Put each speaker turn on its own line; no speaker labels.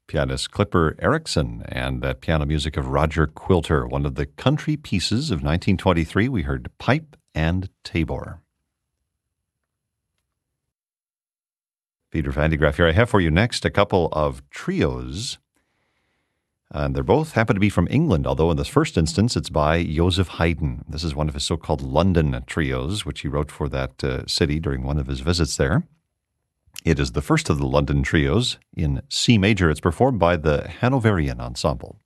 pianist Clipper Erickson, and that piano music of Roger Quilter, one of the country pieces of 1923. We heard Pipe and Tabor. Peter Van de Graaff here. I have for you next a couple of trios. And they both happen to be from England, although in this first instance it's by Joseph Haydn. This is one of his so-called London trios, which he wrote for that city during one of his visits there. It is the first of the London trios in C major. It's performed by the Hanoverian Ensemble.